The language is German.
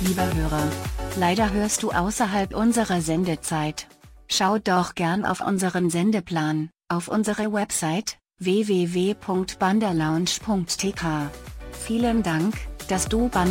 Lieber Hörer, leider hörst du außerhalb unserer Sendezeit. Schau doch gern auf unseren Sendeplan, auf unsere Website, www.banderlounge.tk. Vielen Dank, dass du